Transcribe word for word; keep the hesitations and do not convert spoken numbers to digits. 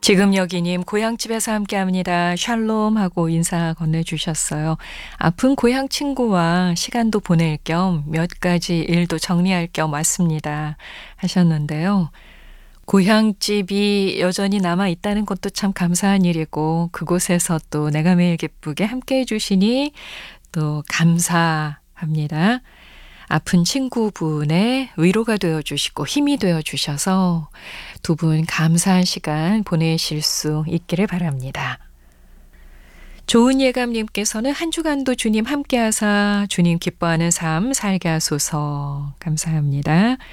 지금 여기님 고향집에서 함께합니다. 샬롬 하고 인사 건네주셨어요. 아픈 고향 친구와 시간도 보낼 겸 몇 가지 일도 정리할 겸 왔습니다 하셨는데요. 고향집이 여전히 남아 있다는 것도 참 감사한 일이고 그곳에서 또 내가 매일 기쁘게 함께해 주시니 또 감사합니다. 아픈 친구분의 위로가 되어 주시고 힘이 되어 주셔서 두 분 감사한 시간 보내실 수 있기를 바랍니다. 좋은 예감님께서는 한 주간도 주님 함께하사 주님 기뻐하는 삶 살게 하소서 감사합니다.